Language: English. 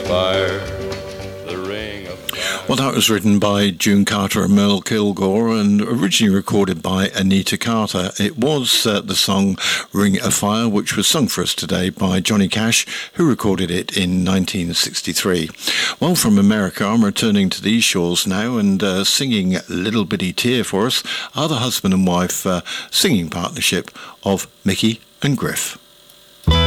fire, the ring of fire. Well, that was written by June Carter and Merle Kilgore and originally recorded by Anita Carter. It was the song Ring of Fire, which was sung for us today by Johnny Cash, who recorded it in 1963. Well, from America, I'm returning to these shores now, and singing Little Bitty Tear for us are the husband and wife singing partnership of Mickey and Griff.